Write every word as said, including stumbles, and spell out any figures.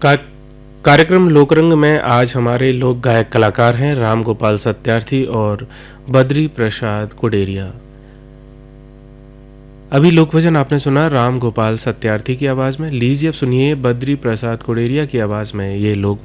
का कार्यक्रम लोकरंग में आज हमारे लोक गायक कलाकार हैं राम गोपाल सत्यार्थी और बद्री प्रसाद कुडेरिया। अभी लोक भजन आपने सुना राम गोपाल सत्यार्थी की आवाज़ में। लीजिए अब सुनिए बद्री प्रसाद कुडेरिया की आवाज़ में ये लोक